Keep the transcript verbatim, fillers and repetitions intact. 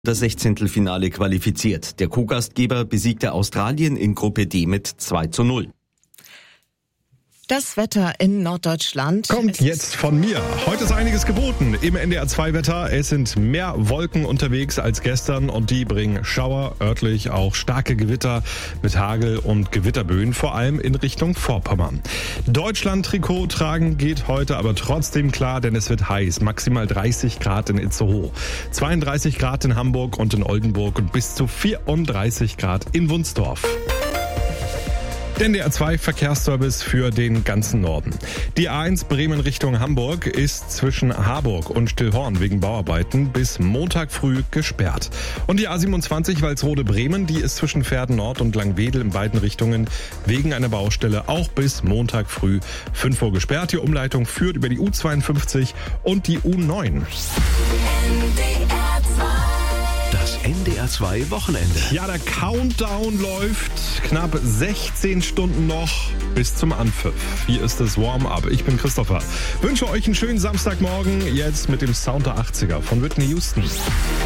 Das Sechzehntelfinale qualifiziert. Der Co-Gastgeber besiegte Australien in Gruppe D mit zwei zu null. Das Wetter in Norddeutschland kommt jetzt von mir. Heute ist einiges geboten im N D R zwei Wetter. Es sind mehr Wolken unterwegs als gestern und die bringen Schauer, örtlich auch starke Gewitter mit Hagel und Gewitterböen, vor allem in Richtung Vorpommern. Deutschland-Trikot tragen geht heute aber trotzdem klar, denn es wird heiß. Maximal dreißig Grad in Itzehoe, zweiunddreißig Grad in Hamburg und in Oldenburg und bis zu vierunddreißig Grad in Wunsdorf. N D R zwei Verkehrsservice für den ganzen Norden. Die A eins Bremen Richtung Hamburg ist zwischen Harburg und Stillhorn wegen Bauarbeiten bis Montag früh gesperrt. Und die A siebenundzwanzig Walsrode-Bremen, die ist zwischen Verden Nord und Langwedel in beiden Richtungen wegen einer Baustelle auch bis Montag früh fünf Uhr gesperrt. Die Umleitung führt über die U zweiundfünfzig und die U neun. Das N D R zwei Wochenende. Ja, der Countdown läuft. Knapp sechzehn Stunden noch bis zum Anpfiff. Hier ist das Warm-up. Ich bin Christopher. Wünsche euch einen schönen Samstagmorgen. Jetzt mit dem Sound der achtziger von Whitney Houston.